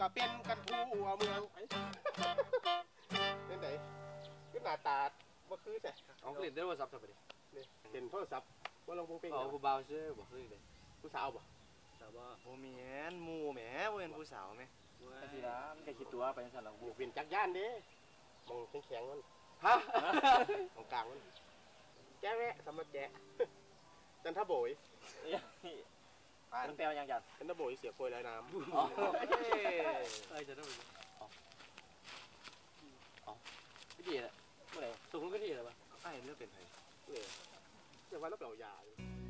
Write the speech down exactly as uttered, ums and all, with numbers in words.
ก็เป็นกันทั่วเมืองเป็นไหนก็หน้าตาบ่คือใช่เอาเล่นได้ว่าซับซับไปดินี่เห็นโทรศัพท์ว่าลงพงเป้งเอาผู้บ่าวซื้อบอกคือเลยผู้สาวบ่แต่ว่าโอ้แม่นหมู่แหมบ่เป็นผู้สาวแหมไอ้ทีละมันก็คิดตัวไปสั่นหลังบุบุกเป็นจักรยานเด้มองแข็งๆมันฮะตรงกลางมันแจ๊ะแวะสำหรับแจ๊ะจันทโบยมันแปลว่ายังจัดจันทโบยเสียโปรยลอยน้ำอ๋อเอ้ยจะต้องอ๋ออ๋อไม่ดีเลยเมื่อไหร่สูงขึ้นก็ดีเลยวะไอ้เลือกเป็นไผเนี่ยแต่ว่าเราเปล่ายาอยู่